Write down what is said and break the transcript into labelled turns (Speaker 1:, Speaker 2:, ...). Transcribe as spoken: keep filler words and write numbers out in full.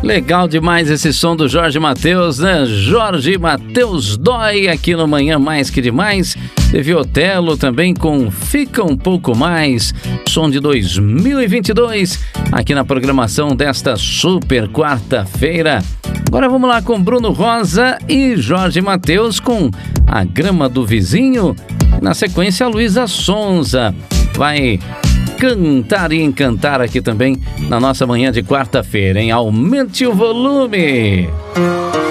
Speaker 1: Legal demais esse som do Jorge Mateus, né? Jorge Mateus Dói aqui no Manhã Mais Que Demais. Teve Otelo também com Fica Um Pouco Mais, som de dois mil e vinte e dois, aqui na programação desta super quarta-feira. Agora vamos lá com Bruno Rosa e Jorge Mateus com A Grama do Vizinho. Na sequência, a Luísa Sonza vai cantar e encantar aqui também na nossa manhã de quarta-feira, hein? Aumente o volume!